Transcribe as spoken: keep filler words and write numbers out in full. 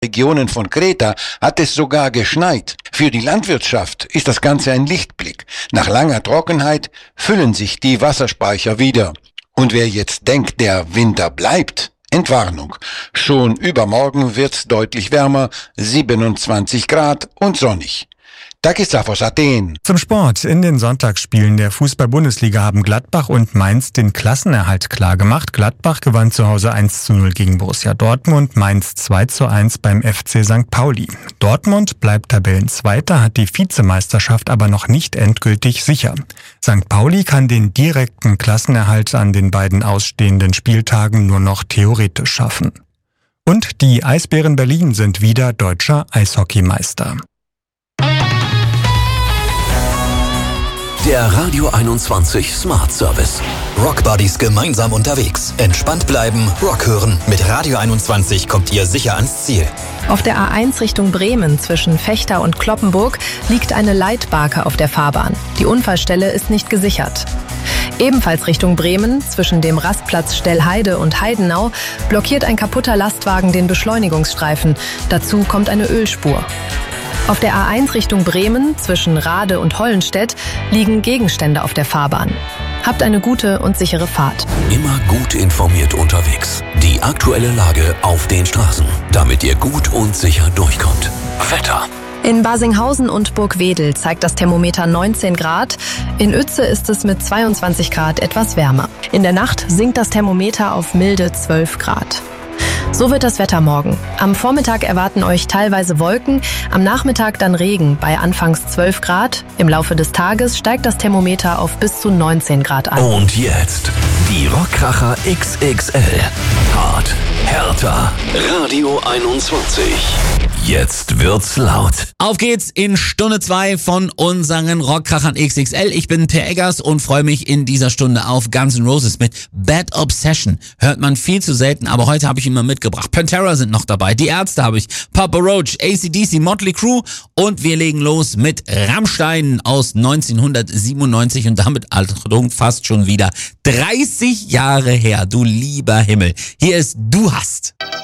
Regionen von Kreta hat es sogar geschneit. Für die Landwirtschaft ist das Ganze ein Lichtblick. Nach langer Trockenheit füllen sich die Wasserspeicher wieder. Und wer jetzt denkt, der Winter bleibt, Entwarnung. Schon übermorgen wird's deutlich wärmer, siebenundzwanzig Grad und sonnig. Takisafos Athen. Zum Sport. In den Sonntagsspielen der Fußball-Bundesliga haben Gladbach und Mainz den Klassenerhalt klargemacht. Gladbach gewann zu Hause eins zu null gegen Borussia Dortmund, Mainz zwei zu eins beim F C Sankt Pauli. Dortmund bleibt Tabellenzweiter, hat die Vizemeisterschaft aber noch nicht endgültig sicher. Sankt Pauli kann den direkten Klassenerhalt an den beiden ausstehenden Spieltagen nur noch theoretisch schaffen. Und die Eisbären Berlin sind wieder deutscher Eishockeymeister. Der Radio einundzwanzig Smart Service. Rock Buddies gemeinsam unterwegs. Entspannt bleiben, Rock hören. Mit Radio einundzwanzig kommt ihr sicher ans Ziel. Auf der A eins Richtung Bremen zwischen Vechta und Cloppenburg liegt eine Leitbarke auf der Fahrbahn. Die Unfallstelle ist nicht gesichert. Ebenfalls Richtung Bremen, zwischen dem Rastplatz Stellheide und Heidenau, blockiert ein kaputter Lastwagen den Beschleunigungsstreifen. Dazu kommt eine Ölspur. Auf der A eins Richtung Bremen, zwischen Rade und Hollenstedt, liegen Gegenstände auf der Fahrbahn. Habt eine gute und sichere Fahrt. Immer gut informiert unterwegs. Die aktuelle Lage auf den Straßen, damit ihr gut und sicher durchkommt. Wetter. In Basinghausen und Burgwedel zeigt das Thermometer neunzehn Grad. In Uetze ist es mit zweiundzwanzig Grad etwas wärmer. In der Nacht sinkt das Thermometer auf milde zwölf Grad. So wird das Wetter morgen. Am Vormittag erwarten euch teilweise Wolken, am Nachmittag dann Regen bei anfangs zwölf Grad. Im Laufe des Tages steigt das Thermometer auf bis zu neunzehn Grad an. Und jetzt die Rockkracher X X L. Hart, härter, Radio einundzwanzig. Jetzt wird's laut. Auf geht's in Stunde zwei von unseren Rockkrachern X X L. Ich bin Per Eggers und freue mich in dieser Stunde auf Guns N' Roses mit Bad Obsession. Hört man viel zu selten, aber heute habe ich ihn mal mitgebracht. Pantera sind noch dabei, die Ärzte habe ich, Papa Roach, A C D C, Motley Crue und wir legen los mit Rammstein aus neunzehnhundertsiebenundneunzig und damit, Achtung, fast schon wieder dreißig Jahre her, du lieber Himmel. Hier ist Du hast.